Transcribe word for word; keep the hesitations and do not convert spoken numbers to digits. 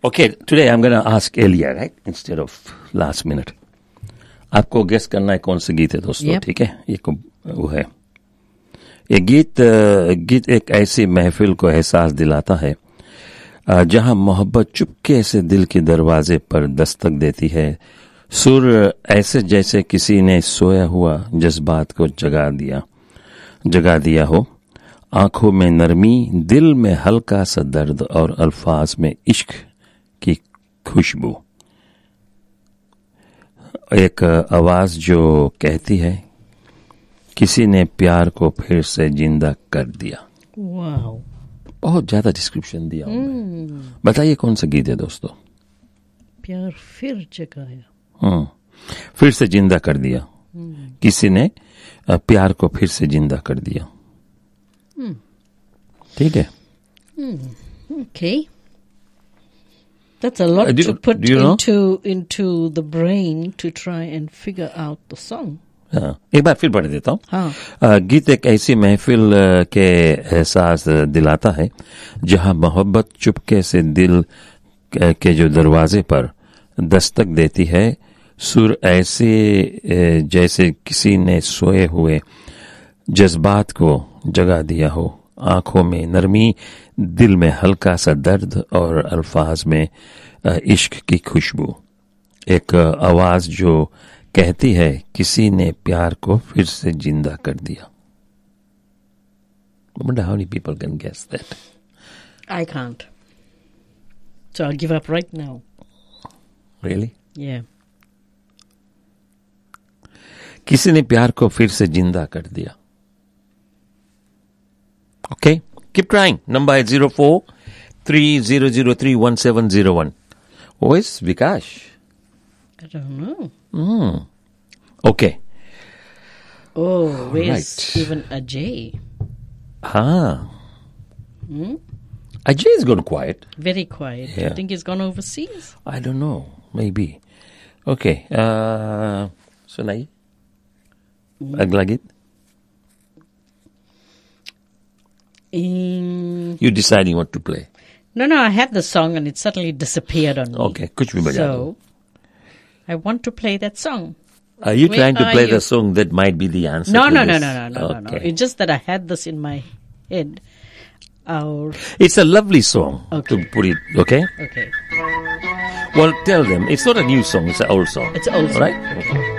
Okay, today I'm going to ask Elia, right? Instead of last minute. आपको guess करना है कौन सा गीत है दोस्तों, ठीक है? ये वो है. ये गीत गीत एक ऐसी महफिल को एहसास दिलाता है जहां मोहब्बत चुपके से दिल के दरवाजे पर दस्तक देती है. सुर ऐसे जैसे किसी ने सोया हुआ जज्बात को जगा दिया जगा दिया हो. आंखों में नरमी, दिल में हल्का सा दर्द और अल्फाज में इश्क की खुशबू. एक आवाज जो कहती है किसी ने प्यार को फिर से जिंदा कर दिया. वाओ, बहुत ज्यादा डिस्क्रिप्शन दिया हूं मैं. बताइए कौन सा गीत है दोस्तों? प्यार फिर जगाया. हम्म फिर से जिंदा कर दिया. किसी ने प्यार को फिर से जिंदा कर दिया. ठीक है. Okay. That's a lot Uh, do- to put do you know? into into the brain to try and figure out the song. हाँ, एक बार फिर पढ़ देता हूँ. हाँ. अ, गीत एक ऐसी महफिल अ, के एहसास अ, दिलाता है जहां मोहब्बत चुपके से दिल के, के जो दरवाजे पर दस्तक देती है. सुर ऐसे अ, जैसे किसी ने सोए हुए जज्बात को जगा दिया हो. आंखों में नरमी, दिल में हल्का सा दर्द और अल्फाज में अ, इश्क की खुशबू. एक अ, आवाज जो कहती है किसी ने प्यार को फिर से जिंदा कर दिया. I wonder how many people can guess that. I can't. So I'll give up right now. Really? Yeah. किसी ने प्यार को फिर से जिंदा कर दिया. Okay, keep trying. Number is zero four three zero zero three one seven zero one. Who is Vikash? I don't know. Hmm. Okay. Oh, where's right. even Ajay? Ah. Hmm? Ajay has gone quiet. Very quiet. Yeah. I think he's gone overseas. I don't know. Maybe. Okay. Uh, सुनाइए. अगला गीत. In... You deciding what to play. No, no, I had the song and it suddenly disappeared on me. Okay, कुछ भी बजा दो. So, I want to play that song. Are you Where trying to are play you? the song that might be the answer? No, to no, no, this? no, no, no, no, no. Okay. It's just that I had this in my head. Our... It's a lovely song Okay. to put it, okay? Okay. Well, tell them, it's not a new song, it's an old song. It's an old song. Right? Okay.